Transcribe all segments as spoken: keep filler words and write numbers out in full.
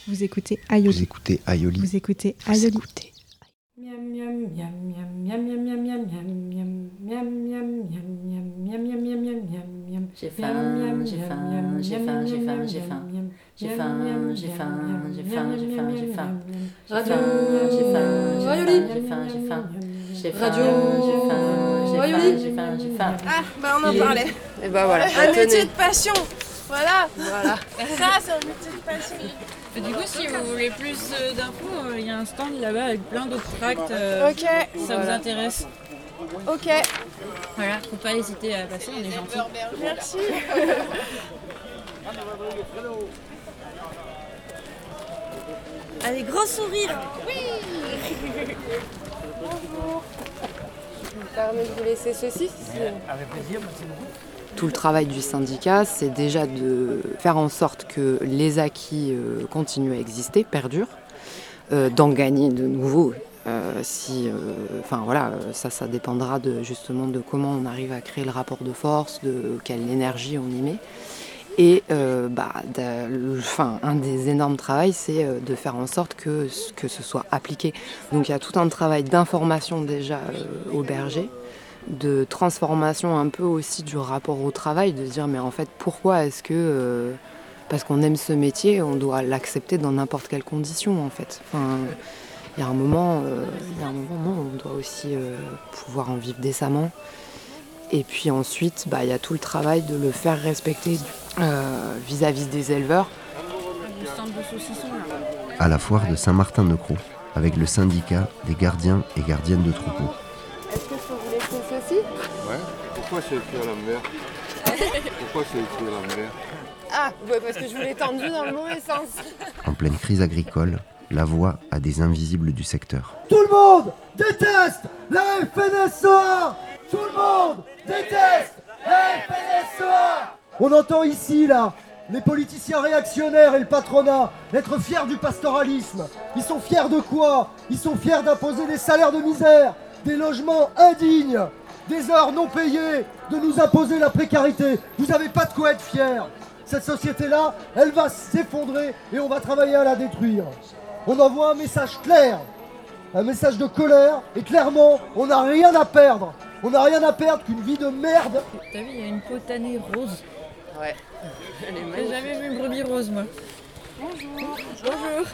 Vous écoutez Aïoli. Vous écoutez Aïoli. Vous écoutez Aïoli. Vous écoutez. J'ai faim, j'ai faim, j'ai faim, j'ai faim, j'ai faim. J'ai faim, j'ai faim, j'ai faim, j'ai faim, j'ai faim. Radio, j'ai faim, j'ai faim, j'ai faim, j'ai faim. J'ai faim, Radio, j'ai faim, j'ai faim, j'ai faim, j'ai faim. Ah, bah on en parlait. Et bah voilà. Un métier de passion. Voilà. Voilà. Ça, c'est un métier de passion. Et du coup, si vous voulez plus euh, d'infos, il euh, y a un stand là-bas avec plein d'autres tracts. Euh, ok. Si ça Voilà. vous intéresse. Ok. Voilà, faut pas hésiter à passer, on est gentils. Merci. Allez, gros sourire. Oui. Bonjour. Je me permets de vous laisser ceci. Avec plaisir, merci beaucoup. Tout le travail du syndicat, c'est déjà de faire en sorte que les acquis euh, continuent à exister, perdurent, euh, d'en gagner de nouveaux. Euh, si, euh, enfin voilà, ça, ça dépendra de, justement de comment on arrive à créer le rapport de force, de quelle énergie on y met. Et euh, bah, de, enfin, un des énormes travaux, c'est euh, de faire en sorte que, que ce soit appliqué. Donc il y a tout un travail d'information déjà euh, aux bergers, de transformation un peu aussi du rapport au travail, de se dire mais en fait pourquoi est-ce que euh, parce qu'on aime ce métier on doit l'accepter dans n'importe quelle condition en fait. Enfin, il y a un moment, euh, il y a un moment non, on doit aussi euh, pouvoir en vivre décemment. Et puis ensuite, bah, il y a tout le travail de le faire respecter euh, vis-à-vis des éleveurs. Le stand de saucissons là. À la foire de Saint-Martin-de-Crau, avec le syndicat des gardiens et gardiennes de troupeaux. Est-ce que je peux vous laisser ceci? Ouais. Pourquoi c'est écrit à l'envers? Pourquoi c'est écrit à l'envers? Ah, ouais, parce que je vous l'ai tendu dans le mauvais sens. En pleine crise agricole, la voix à des invisibles du secteur. Tout le monde déteste la F N S E A. Tout le monde déteste la F N S E A. On entend ici, là, les politiciens réactionnaires et le patronat être fiers du pastoralisme. Ils sont fiers de quoi? Ils sont fiers d'imposer des salaires de misère, des logements indignes, des heures non payées, de nous imposer la précarité. Vous n'avez pas de quoi être fiers. Cette société-là, elle va s'effondrer et on va travailler à la détruire. On envoie un message clair, un message de colère, et clairement, on n'a rien à perdre. On n'a rien à perdre qu'une vie de merde. T'as vu, il y a une peau tannée rose. Ouais. Elle est J'ai jamais vu une brebis rose moi. Bonjour. Bonjour.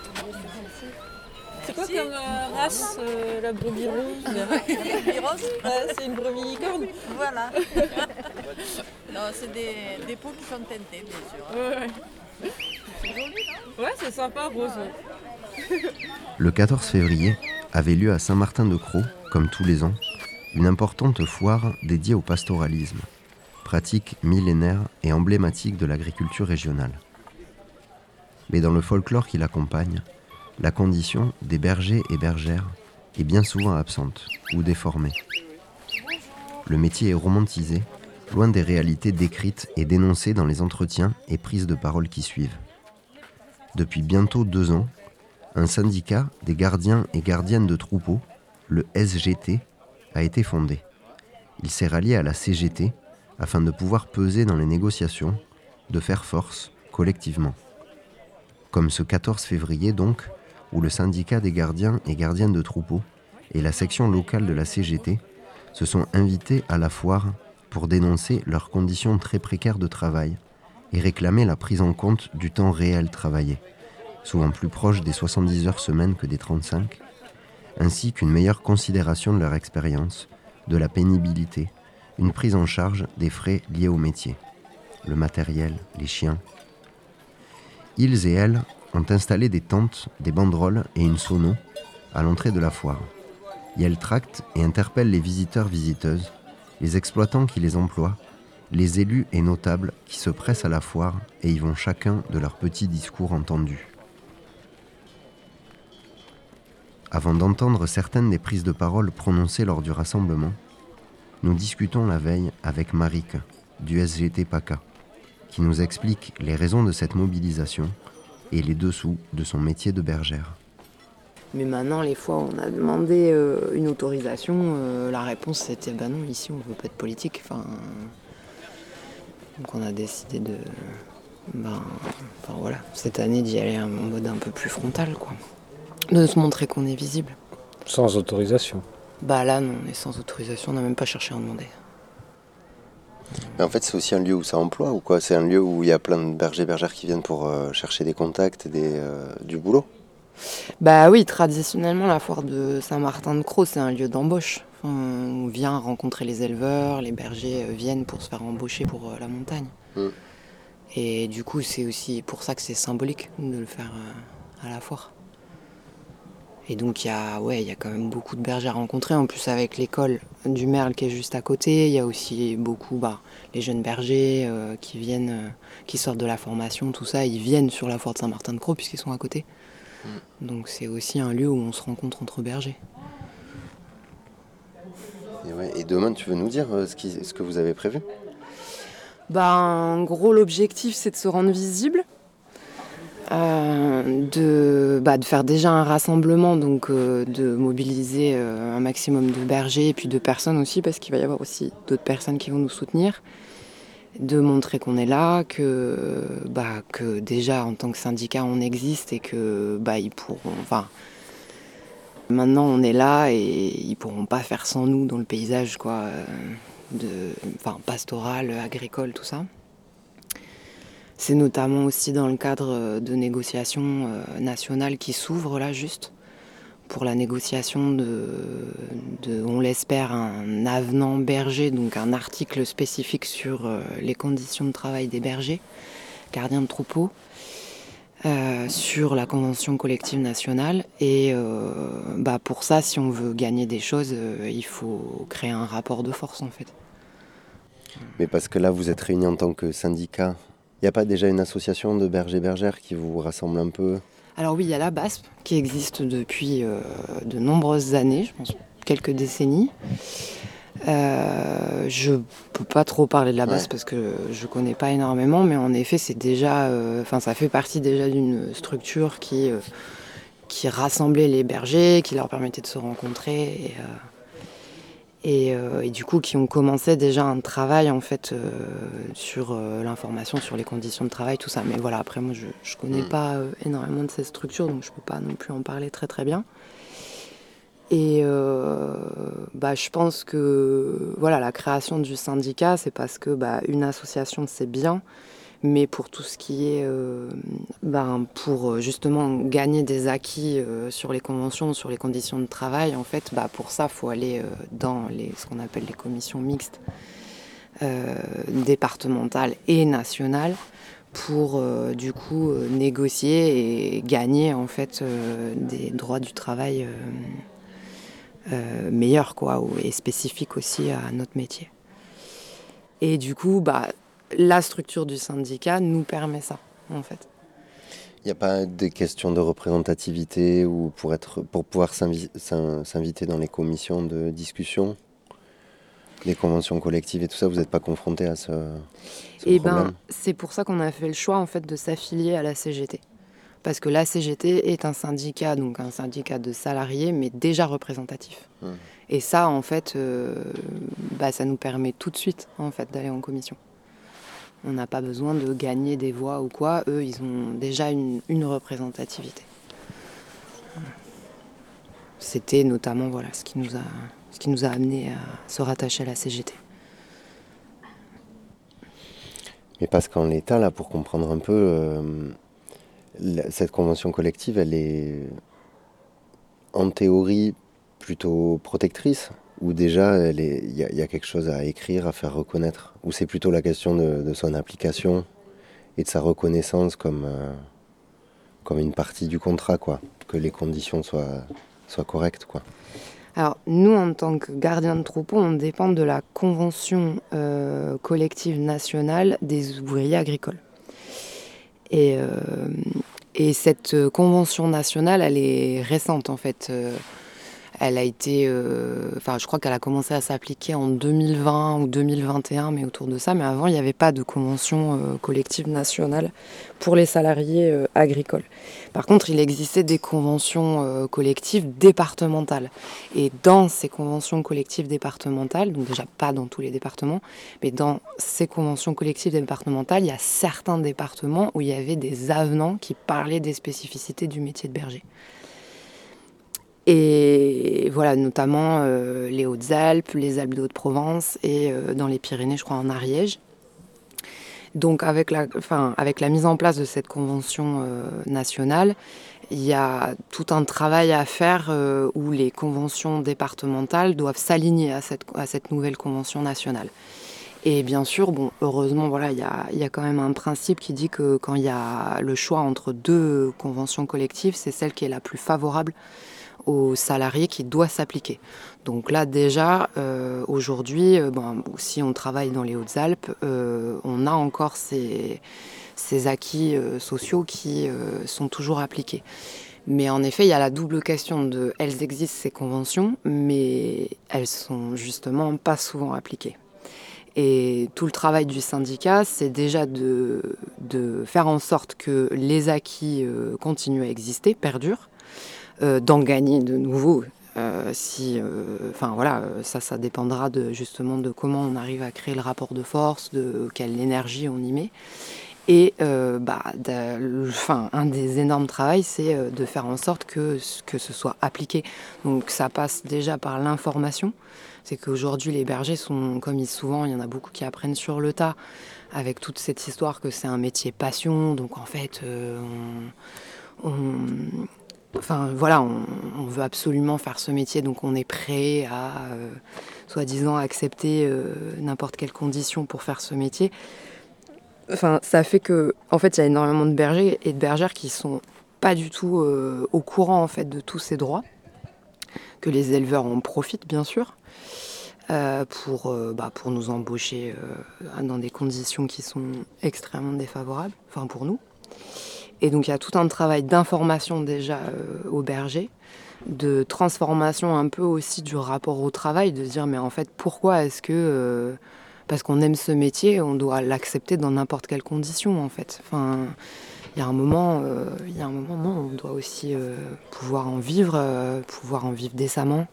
C'est quoi comme euh, race euh, la brebis rose? La brebis rose, Ouais, c'est une brebis licorne. voilà. Non, c'est des, des peaux qui sont teintées, bien sûr. Ouais, ouais. C'est joli, non? Ouais, c'est sympa, rose. Ouais. Le quatorze février avait lieu à Saint-Martin-de-Crau, comme tous les ans, une importante foire dédiée au pastoralisme, pratique millénaire et emblématique de l'agriculture régionale. Mais dans le folklore qui l'accompagne, la condition des bergers et bergères est bien souvent absente ou déformée. Le métier est romantisé, loin des réalités décrites et dénoncées dans les entretiens et prises de parole qui suivent. Depuis bientôt deux ans, un syndicat des gardiens et gardiennes de troupeaux, le S G T, a été fondé. Il s'est rallié à la C G T afin de pouvoir peser dans les négociations, de faire force collectivement. Comme ce quatorze février donc, où le syndicat des gardiens et gardiennes de troupeaux et la section locale de la C G T se sont invités à la foire pour dénoncer leurs conditions très précaires de travail et réclamer la prise en compte du temps réel travaillé, souvent plus proche des soixante-dix heures semaine que des trente-cinq, ainsi qu'une meilleure considération de leur expérience, de la pénibilité, une prise en charge des frais liés au métier, le matériel, les chiens. Ils et elles ont installé des tentes, des banderoles et une sono à l'entrée de la foire. Et elles tractent et interpellent les visiteurs-visiteuses, les exploitants qui les emploient, les élus et notables qui se pressent à la foire et y vont chacun de leurs petits discours entendus. Avant d'entendre certaines des prises de parole prononcées lors du rassemblement, nous discutons la veille avec Marique, du S G T PACA, qui nous explique les raisons de cette mobilisation et les dessous de son métier de bergère. Mais maintenant, les fois où on a demandé euh, une autorisation, euh, la réponse c'était bah non, ici on veut pas de politique. Enfin, donc on a décidé de, ben, enfin, voilà, cette année d'y aller en mode un peu plus frontal, quoi. De se montrer qu'on est visible. Sans autorisation. Bah là, non, on est sans autorisation, on n'a même pas cherché à en demander. Mais en fait, c'est aussi un lieu où ça emploie ou quoi? C'est un lieu où il y a plein de bergers bergères qui viennent pour euh, chercher des contacts et des, euh, du boulot? Bah oui, traditionnellement, la foire de Saint-Martin-de-Crau, c'est un lieu d'embauche. Enfin, on vient rencontrer les éleveurs, les bergers euh, viennent pour se faire embaucher pour euh, la montagne. Mm. Et du coup, c'est aussi pour ça que c'est symbolique de le faire euh, à la foire. Et donc, il y a, ouais, il y a quand même beaucoup de bergers à rencontrer. En plus, avec l'école du Merle qui est juste à côté, il y a aussi beaucoup, bah, les jeunes bergers euh, qui viennent, euh, qui sortent de la formation, tout ça, ils viennent sur la foire de Saint-Martin-de-Crau puisqu'ils sont à côté. Mm. Donc, c'est aussi un lieu où on se rencontre entre bergers. Et, ouais, et demain, tu veux nous dire euh, ce, qui, ce que vous avez prévu? Bah, en gros, l'objectif, c'est de se rendre visible. Euh, de, bah, de faire déjà un rassemblement, donc euh, de mobiliser euh, un maximum de bergers et puis de personnes aussi, parce qu'il va y avoir aussi d'autres personnes qui vont nous soutenir, de montrer qu'on est là, que, bah, que déjà en tant que syndicat on existe et que bah, ils pourront, enfin, maintenant on est là et ils pourront pas faire sans nous dans le paysage, quoi, de, enfin, pastoral, agricole, tout ça. C'est notamment aussi dans le cadre de négociations nationales qui s'ouvrent là juste pour la négociation de, de on l'espère, un avenant berger, donc un article spécifique sur les conditions de travail des bergers, gardiens de troupeaux, euh, sur la convention collective nationale. Et euh, bah pour ça, si on veut gagner des choses, euh, il faut créer un rapport de force en fait. Mais parce que là, vous êtes réunis en tant que syndicat. Il n'y a pas déjà une association de bergers-bergères qui vous rassemble un peu? Alors oui, il y a la B A S P qui existe depuis euh, de nombreuses années, je pense quelques décennies. Euh, je peux pas trop parler de la B A S P ouais. parce que je connais pas énormément, mais en effet, c'est déjà, enfin, euh, ça fait partie déjà d'une structure qui euh, qui rassemblait les bergers, qui leur permettait de se rencontrer. Et, euh, Et, euh, et du coup qui ont commencé déjà un travail en fait euh, sur euh, l'information sur les conditions de travail, tout ça. Mais voilà, après moi je je connais pas euh, énormément de cette structure, donc je peux pas non plus en parler très très bien. Et euh, bah je pense que voilà, la création du syndicat, c'est parce que bah une association c'est bien, mais pour tout ce qui est euh, ben, pour justement gagner des acquis euh, sur les conventions, sur les conditions de travail, en fait, bah, pour ça, il faut aller euh, dans les, ce qu'on appelle les commissions mixtes euh, départementales et nationales pour euh, du coup euh, négocier et gagner en fait euh, des droits du travail euh, euh, meilleurs, quoi, et spécifiques aussi à notre métier. Et du coup, bah la structure du syndicat nous permet ça, en fait. Il n'y a pas des questions de représentativité ou pour, être, pour pouvoir s'invi- s'inviter dans les commissions de discussion, les conventions collectives et tout ça, vous n'êtes pas confronté à ce, ce et problème? Ben, c'est pour ça qu'on a fait le choix en fait, de s'affilier à la C G T. Parce que la C G T est un syndicat, donc un syndicat de salariés, mais déjà représentatif. Mmh. Et ça, en fait, euh, bah, ça nous permet tout de suite en fait, d'aller en commission. On n'a pas besoin de gagner des voix ou quoi. Eux, ils ont déjà une, une représentativité. C'était notamment voilà, ce qui nous a, ce qui nous a amené à se rattacher à la C G T. Mais parce qu'en l'état, là, pour comprendre un peu, euh, la, cette convention collective, elle est en théorie plutôt protectrice? Ou déjà, il y, y a quelque chose à écrire, à faire reconnaître? Ou c'est plutôt la question de, de son application et de sa reconnaissance comme, euh, comme une partie du contrat, quoi, que les conditions soient, soient correctes, quoi. Alors, nous, en tant que gardiens de troupeau, on dépend de la convention euh, collective nationale des ouvriers agricoles. Et, euh, et cette convention nationale, elle est récente, en fait. Euh, elle a été, euh, enfin, je crois qu'elle a commencé à s'appliquer en deux mille vingt ou deux mille vingt et un, mais autour de ça. Mais avant, il n'y avait pas de convention euh, collective nationale pour les salariés euh, agricoles. Par contre, il existait des conventions euh, collectives départementales. Et dans ces conventions collectives départementales, donc déjà pas dans tous les départements, mais dans ces conventions collectives départementales, il y a certains départements où il y avait des avenants qui parlaient des spécificités du métier de berger. Et voilà, notamment euh, les Hautes-Alpes, les Alpes de Haute-Provence et euh, dans les Pyrénées, je crois en Ariège. Donc avec la, enfin, avec la mise en place de cette convention euh, nationale, il y a tout un travail à faire euh, où les conventions départementales doivent s'aligner à cette, à cette nouvelle convention nationale. Et bien sûr, bon, heureusement, voilà, il y a, il y a quand même un principe qui dit que quand il y a le choix entre deux conventions collectives, c'est celle qui est la plus favorable aux salariés qui doit s'appliquer. Donc là déjà, euh, aujourd'hui, euh, bon, si on travaille dans les Hautes-Alpes, euh, on a encore ces, ces acquis euh, sociaux qui euh, sont toujours appliqués. Mais en effet, il y a la double question de, elles existent ces conventions, mais elles sont justement pas souvent appliquées. Et tout le travail du syndicat, c'est déjà de, de faire en sorte que les acquis euh, continuent à exister, perdurent, Euh, d'en gagner de nouveaux. Euh, si, euh, enfin voilà, ça, ça dépendra de, justement de comment on arrive à créer le rapport de force, de quelle énergie on y met. Et euh, bah, de, enfin, un des énormes travaux, c'est euh, de faire en sorte que, que ce soit appliqué. Donc ça passe déjà par l'information. C'est qu'aujourd'hui, les bergers sont, comme ils souvent, il y en a beaucoup qui apprennent sur le tas, avec toute cette histoire que c'est un métier passion. Donc en fait, euh, on... on Enfin voilà, on, on veut absolument faire ce métier, donc on est prêt à, euh, soi-disant, accepter euh, n'importe quelle condition pour faire ce métier. Enfin, ça fait que, en fait, il y a énormément de bergers et de bergères qui sont pas du tout euh, au courant en fait de tous ces droits, que les éleveurs en profitent bien sûr euh, pour euh, bah, pour nous embaucher euh, dans des conditions qui sont extrêmement défavorables, enfin pour nous. Et donc il y a tout un travail d'information déjà euh, aux bergers, de transformation un peu aussi du rapport au travail, de se dire mais en fait pourquoi est-ce que, euh, parce qu'on aime ce métier, on doit l'accepter dans n'importe quelle condition en fait. Enfin, il y a un moment, euh, il y a un moment non, on doit aussi euh, pouvoir en vivre, euh, pouvoir en vivre décemment.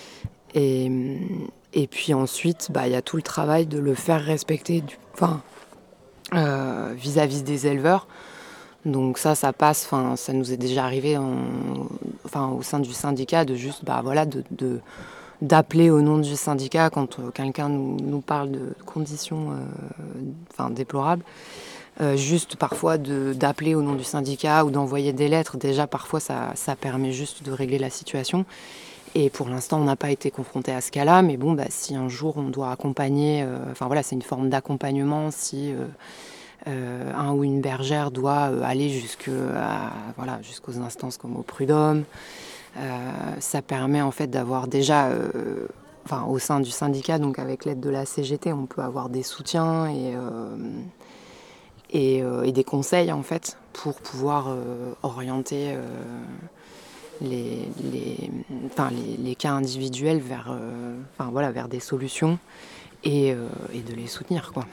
Et, et puis ensuite, bah, il y a tout le travail de le faire respecter du, enfin, euh, vis-à-vis des éleveurs. Donc ça, ça passe, enfin, ça nous est déjà arrivé en, enfin, au sein du syndicat de juste, bah voilà, de, de, d'appeler au nom du syndicat quand euh, quelqu'un nous, nous parle de conditions euh, enfin, déplorables. Euh, juste parfois de, d'appeler au nom du syndicat ou d'envoyer des lettres. Déjà, parfois, ça, ça permet juste de régler la situation. Et pour l'instant, on n'a pas été confronté à ce cas-là. Mais bon, bah, si un jour on doit accompagner, euh, enfin voilà, c'est une forme d'accompagnement si... Euh, Euh, un ou une bergère doit euh, aller jusque à, voilà, jusqu'aux instances comme au prud'homme. Euh, ça permet en fait d'avoir déjà, euh, enfin, au sein du syndicat, donc avec l'aide de la C G T, on peut avoir des soutiens et, euh, et, euh, et des conseils en fait pour pouvoir euh, orienter euh, les, les, enfin, les, les cas individuels vers, euh, enfin, voilà, vers des solutions et, euh, et de les soutenir, quoi.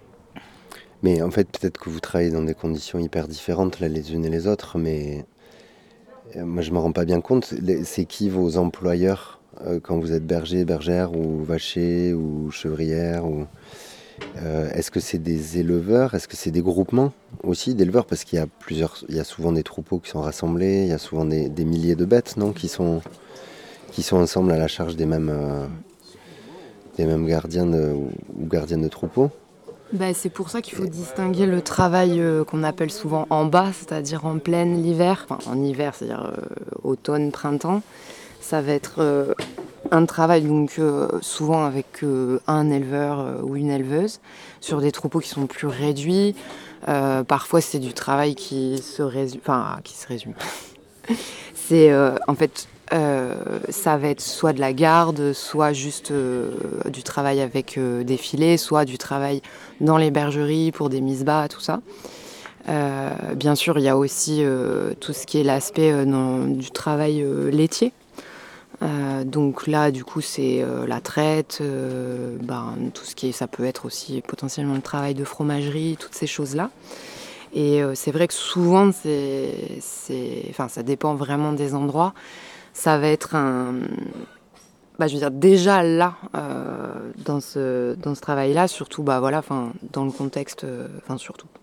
Mais en fait, peut-être que vous travaillez dans des conditions hyper différentes, là, les unes et les autres, mais euh, moi, je ne me rends pas bien compte. Les, c'est qui vos employeurs euh, quand vous êtes berger, bergère, ou vacher, ou chevrière ou, euh, est-ce que c'est des éleveurs? Est-ce que c'est des groupements aussi d'éleveurs? Parce qu'il y a plusieurs, il y a souvent des troupeaux qui sont rassemblés, il y a souvent des, des milliers de bêtes, non, qui sont, qui sont ensemble à la charge des mêmes, euh, des mêmes gardiens de, ou, ou gardiennes de troupeaux. Bah, c'est pour ça qu'il faut distinguer le travail euh, qu'on appelle souvent en bas, c'est-à-dire en pleine l'hiver, enfin en hiver, c'est-à-dire euh, automne, printemps. Ça va être euh, un travail donc euh, souvent avec euh, un éleveur euh, ou une éleveuse sur des troupeaux qui sont plus réduits. Euh, parfois c'est du travail qui se résume, enfin qui se résume. c'est euh, en fait Euh, ça va être soit de la garde, soit juste euh, du travail avec euh, des filets, soit du travail dans les bergeries pour des mises bas, tout ça. Euh, bien sûr, il y a aussi euh, tout ce qui est l'aspect euh, dans, du travail euh, laitier. Euh, donc là, du coup, c'est euh, la traite, euh, ben, tout ce qui est, ça peut être aussi potentiellement le travail de fromagerie, toutes ces choses-là. Et euh, c'est vrai que souvent, c'est, c'est, enfin, ça dépend vraiment des endroits. Ça va être un, bah, je veux dire, déjà là, euh, dans ce, dans ce travail-là, surtout, bah voilà, enfin, dans le contexte, enfin, surtout.